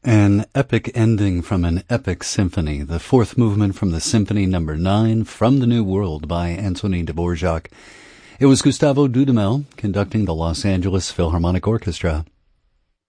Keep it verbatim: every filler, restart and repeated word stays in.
An epic ending from an epic symphony, the fourth movement from the Symphony Number nine from the New World by Antonin Dvorak. It was Gustavo Dudamel conducting the Los Angeles Philharmonic Orchestra.